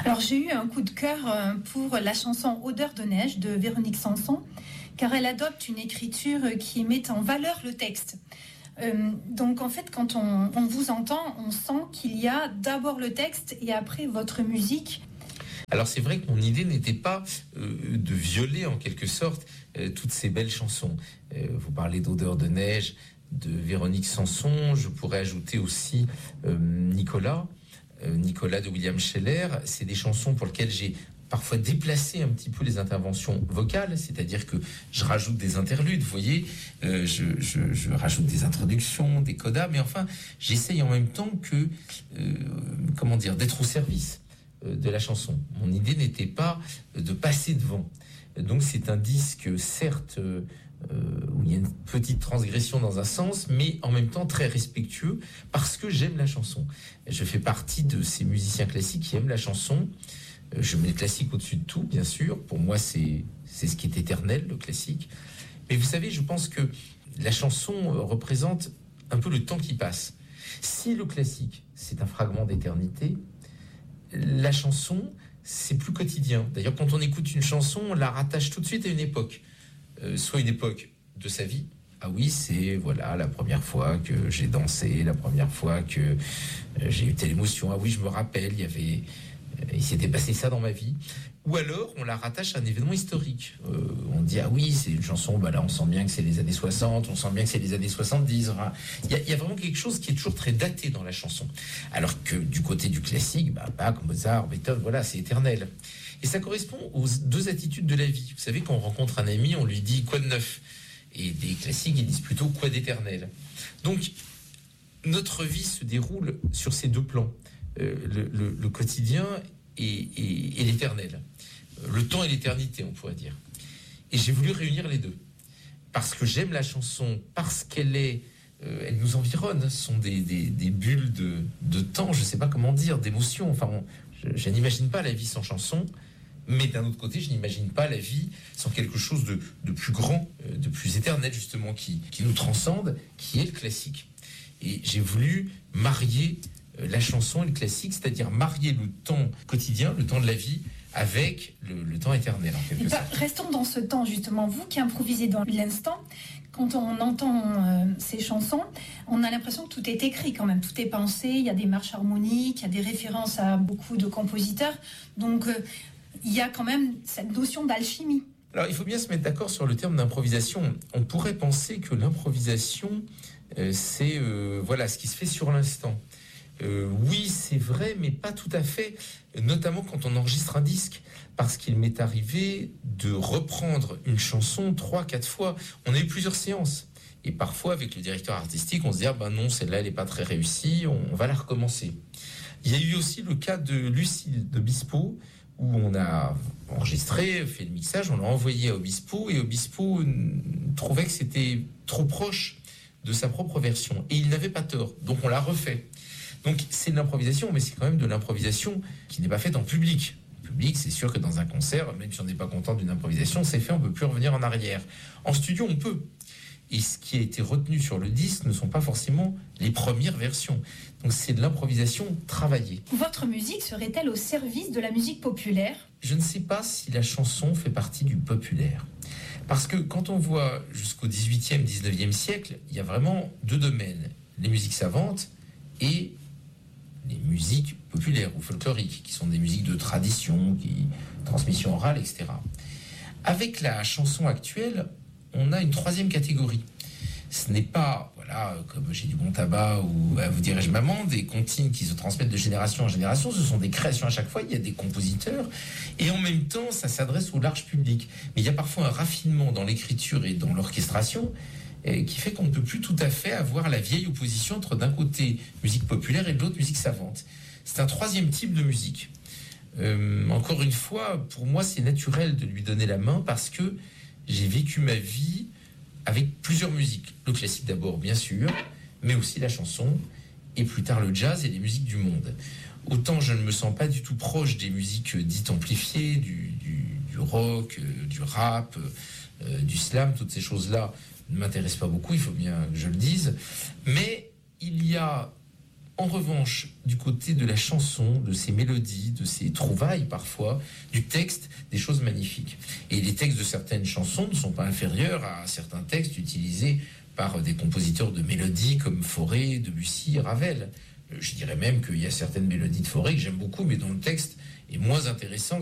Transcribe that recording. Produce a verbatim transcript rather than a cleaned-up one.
Alors j'ai eu un coup de cœur pour la chanson Odeur de neige de Véronique Sanson, car elle adopte une écriture qui met en valeur le texte. Euh, donc en fait, quand on, on vous entend, on sent qu'il y a d'abord le texte et après votre musique. Alors c'est vrai que mon idée n'était pas euh, de violer en quelque sorte euh, toutes ces belles chansons. Euh, vous parlez d'Odeur de neige de Véronique Sanson, je pourrais ajouter aussi euh, Nicolas, euh, Nicolas de William Scheller. C'est des chansons pour lesquelles j'ai parfois déplacé un petit peu les interventions vocales, c'est-à-dire que je rajoute des interludes, vous voyez, euh, je, je, je rajoute des introductions, des codas, mais enfin, j'essaye en même temps que, euh, comment dire, d'être au service euh, de la chanson. Mon idée n'était pas de passer devant. Donc c'est un disque, certes, euh, où il y a une petite transgression dans un sens, mais en même temps très respectueux, parce que j'aime la chanson. Je fais partie de ces musiciens classiques qui aiment la chanson. Je mets le classique au-dessus de tout, bien sûr. Pour moi, c'est, c'est ce qui est éternel, le classique. Mais vous savez, je pense que la chanson représente un peu le temps qui passe. Si le classique, c'est un fragment d'éternité, la chanson, c'est plus quotidien. D'ailleurs, quand on écoute une chanson, on la rattache tout de suite à une époque. Euh, soit une époque de sa vie. Ah oui, c'est voilà la première fois que j'ai dansé, la première fois que euh, j'ai eu telle émotion. Ah oui, je me rappelle, il y avait... il s'était passé ça dans ma vie. Ou alors, on la rattache à un événement historique. Euh, on dit, ah oui, c'est une chanson, bah là, on sent bien que c'est les années soixante, on sent bien que c'est les années soixante-dix. Enfin, il y a, il y a vraiment quelque chose qui est toujours très daté dans la chanson. Alors que du côté du classique, bah, Bach, Mozart, Beethoven, voilà, c'est éternel. Et ça correspond aux deux attitudes de la vie. Vous savez, quand on rencontre un ami, on lui dit quoi de neuf? Et des classiques, ils disent plutôt quoi d'éternel. Donc, notre vie se déroule sur ces deux plans. Euh, le, le, le quotidien et, et, et l'éternel. Le temps et l'éternité, on pourrait dire. Et j'ai voulu réunir les deux. Parce que j'aime la chanson, parce qu'elle est, euh, elle nous environne. Ce sont des, des, des bulles de, de temps, je ne sais pas comment dire, d'émotion. Enfin, on, je, je n'imagine pas la vie sans chanson. Mais d'un autre côté, je n'imagine pas la vie sans quelque chose de, de plus grand, de plus éternel, justement, qui, qui nous transcende, qui est le classique. Et j'ai voulu marier la chanson et le classique, c'est-à-dire marier le temps quotidien, le temps de la vie, avec le, le temps éternel, en quelque sorte. Restons dans ce temps, justement. Vous qui improvisez dans l'instant, quand on entend euh, ces chansons, on a l'impression que tout est écrit quand même, tout est pensé, il y a des marches harmoniques, il y a des références à beaucoup de compositeurs, donc euh, il y a quand même cette notion d'alchimie. Alors, il faut bien se mettre d'accord sur le terme d'improvisation. On pourrait penser que l'improvisation, euh, c'est euh, voilà, ce qui se fait sur l'instant. Euh, oui, c'est vrai, mais pas tout à fait, notamment quand on enregistre un disque, parce qu'il m'est arrivé de reprendre une chanson trois, quatre fois. On a eu plusieurs séances. Et parfois, avec le directeur artistique, on se dit, ah ben non, celle-là, elle n'est pas très réussie, on va la recommencer. Il y a eu aussi le cas de Lucille d'Obispo, où on a enregistré, fait le mixage, on l'a envoyé à Obispo, et Obispo trouvait que c'était trop proche de sa propre version. Et il n'avait pas tort, donc on l'a refait. Donc c'est de l'improvisation, mais c'est quand même de l'improvisation qui n'est pas faite en public. En public, c'est sûr que dans un concert, même si on n'est pas content d'une improvisation, c'est fait, on ne peut plus revenir en arrière. En studio, on peut. Et ce qui a été retenu sur le disque ne sont pas forcément les premières versions. Donc c'est de l'improvisation travaillée. Votre musique serait-elle au service de la musique populaire ? Je ne sais pas si la chanson fait partie du populaire. Parce que quand on voit jusqu'au dix-huitième, dix-neuvième siècle, il y a vraiment deux domaines. Les musiques savantes et les musiques populaires ou folkloriques, qui sont des musiques de tradition, qui transmission orale, et cetera. Avec la chanson actuelle, on a une troisième catégorie. Ce n'est pas, voilà, comme chez du bon tabac ou à vous dirais-je maman, des comptines qui se transmettent de génération en génération. Ce sont des créations à chaque fois. Il y a des compositeurs et en même temps, ça s'adresse au large public. Mais il y a parfois un raffinement dans l'écriture et dans l'orchestration qui fait qu'on ne peut plus tout à fait avoir la vieille opposition entre d'un côté musique populaire et de l'autre musique savante. C'est un troisième type de musique. Euh, encore une fois, pour moi, c'est naturel de lui donner la main parce que j'ai vécu ma vie avec plusieurs musiques. Le classique d'abord, bien sûr, mais aussi la chanson, et plus tard le jazz et les musiques du monde. Autant je ne me sens pas du tout proche des musiques dites amplifiées, du, du, du rock, du rap, euh, du slam, toutes ces choses-là ne m'intéressent pas beaucoup, il faut bien que je le dise. Mais il y a En revanche, du côté de la chanson, de ses mélodies, de ses trouvailles parfois, du texte, des choses magnifiques. Et les textes de certaines chansons ne sont pas inférieurs à certains textes utilisés par des compositeurs de mélodies comme Fauré, Debussy, Ravel. Je dirais même qu'il y a certaines mélodies de Fauré que j'aime beaucoup, mais dont le texte est moins intéressant